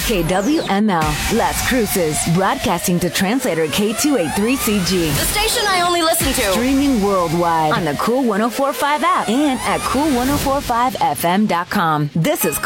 KWML, Las Cruces, broadcasting to translator K283CG. The station I only listen to. Streaming worldwide on the Cool 104.5 app and at cool1045fm.com. This is